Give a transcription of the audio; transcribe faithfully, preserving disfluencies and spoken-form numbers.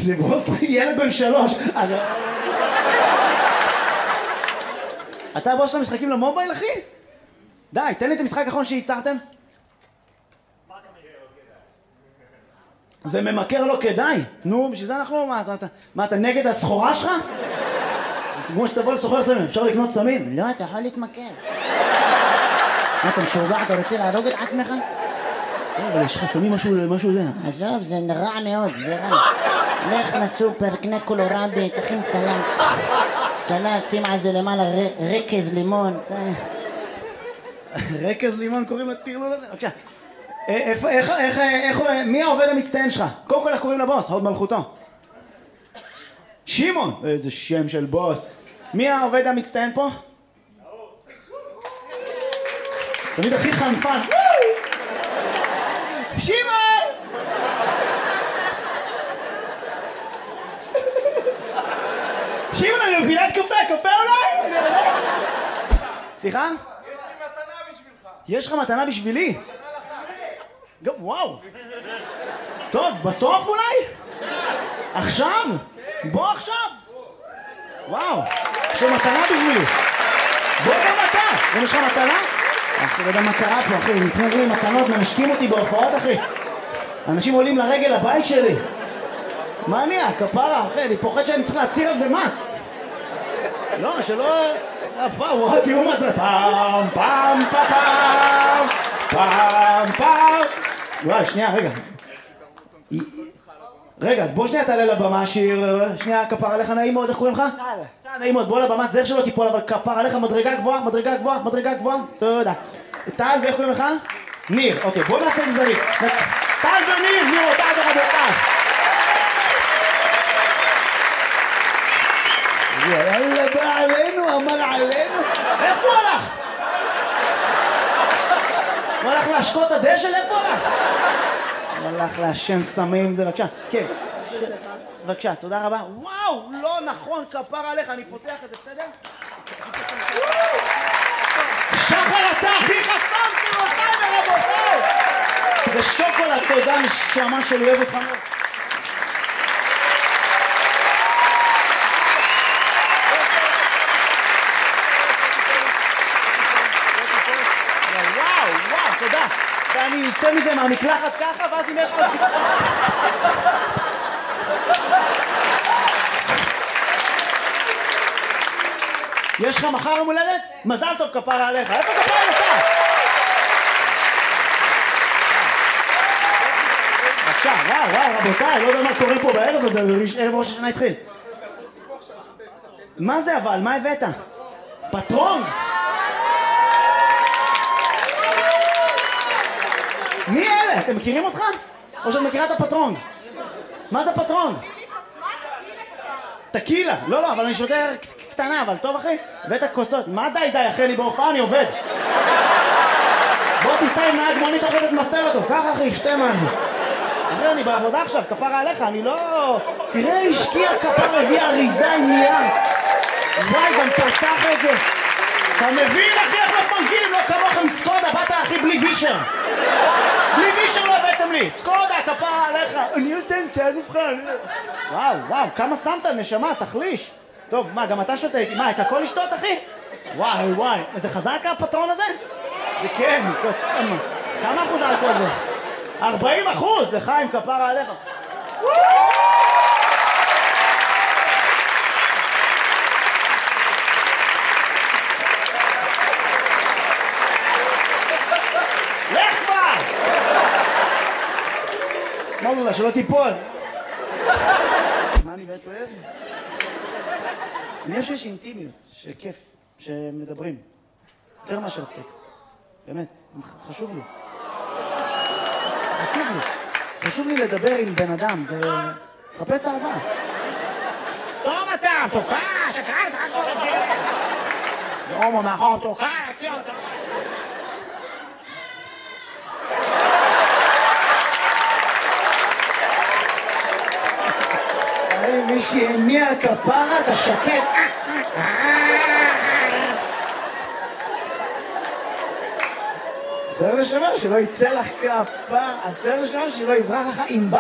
זה בוס ילד בן שלוש. אתה הבוס של המשחקים למובייל, אחי? די, תן לי את המשחק האחרון שייצרתם. זה ממכר לא כדאי. נו, בשביל זה אנחנו... מה, אתה, מה, אתה נגד הסחורה שלך? זה כמו שתבוא לסוחר סמים, אפשר לקנות סמים? לא, אתה יכול להתמכר. מה, אתה משוגע, אתה רוצה להרוג את עצמך? אבל יש לך סמים משהו זה. עזוב, זה רע מאוד, זה רע. לך לסופר, קנה קולורבי, תכין סלט. סלט, שים על זה למעלה רקז לימון. רקז לימון קוראים לטרלול הזה? בבקשה. איפה, איך, איך, איך, מי העובד המצטיין שלך? קודם כל איך קוראים לבוס? הוד מלכותו. שמעון! איזה שם של בוס. מי העובד המצטיין פה? תמיד הכי חנפן. שמעון! שמעון, אני מפילת קפה, קפה אולי? סליחה? יש לך מתנה בשבילי? וואו. טוב, בסוף אולי? עכשיו? בוא עכשיו. וואו, יש לך מתנה בשבילי. בוא גם אתה. גם יש לך מתנה? אחי, לא יודע מה קרה פה, אחי. נתנו לי מתנות, מנשקים אותי בהופעות, אחי. אנשים עולים לרגל הבית שלי. מה אני? הכפרה, אחי, אני פוחד שאני צריך להציר על זה מס. לא, שלא... וואו, תראו מה זה. פעם, פעם, פעם, פעם, פעם. וואי, שנייה, רגע. רגע, אז בוא שנייה תעלה לבמה, שיר. שנייה, כפר עליך, נעים מאוד, איך קוראים לך? טל. נעים מאוד, בוא לבמה, זר שלא תיפול, אבל כפר עליך, מדרגה גבוהה, מדרגה גבוהה, מדרגה גבוהה. תודה. טל, ואיך קוראים לך? ניר. אוקיי, בוא נעשה את זריק. טל וניר, גבירותיי ורבותיי. יאללה, בא עלינו, אמר עלינו. איפה הוא הלך? הוא הלך להשקות הדשא? איפה הוא הלך? הוא הלך להשן סמים, זה בבקשה. כן. בבקשה, תודה רבה. וואו, לא נכון, כפר עליך, אני פותח את זה, בסדר? שחר, אתה הכי חסם, גבירותיי ורבותיי. זה שוקולד, תודה, נשמה שלי, אוהב אותך מאוד. תודה. ואני אצא מזה מהמקלחת ככה, ואז אם יש לך... יש לך מחר יום הולדת? מזל טוב כפרה עליך. איפה כפרה עליך? בבקשה, וואו, וואו, רבותיי, לא יודע מה קורה פה בערב הזה, ערב ראש השנה התחיל. מה זה אבל? מה הבאת? פטרון? מי אלה? אתם מכירים אותך? או שאת מכירה את הפטרון? מה זה פטרון? טקילה. לא, לא, אבל אני שותה קטנה, אבל טוב אחי? ואת הכוסות. מה די די אחי? אני בהופעה, אני עובד. בוא תיסע עם נהג מונית אוכלת את מסתר אותו. ככה אחי, שתה משהו. אחי, אני בעבודה עכשיו, כפרה עליך, אני לא... תראה, השקיע כפר, הביא אריזה עם נייר. וואי, גם פתח את זה. אתה מבין אחי איך מפנקים? לא כמוכם סקודה, באת אחי בלי וישר. בלי וישר לא הבאתם לי. סקודה, כפרה עליך. אני עושה עם שעד מבחן. וואו, וואו, כמה שמת נשמה, תחליש. טוב, מה, גם אתה שותה איתי? מה, את הכל לשתות אחי? וואי, וואי, זה חזק הפטרון הזה? זה כן, קוסם. כמה אחוז אלכוהול זה? ארבעים אחוז, לחיים, כפרה עליך. לך כבר! שמאלו לה, שלא תיפול. מה אני באמת אוהב? אני חושב שיש אינטימיות, שכיף, שמדברים. יותר מאשר סקס. באמת, חשוב לי. חשוב לי. חשוב לי לדבר עם בן אדם, זה... חפש אהבה. סתום אתה, תוקע, שקראת, הכל הזה. זה הומו מאחור, תוקע, תציע אותה. מי שהניע כפרה, אתה שקט. בסדר לשמה, שלא יצא לך כפרה. בסדר לשמה, שלא יברח לך עם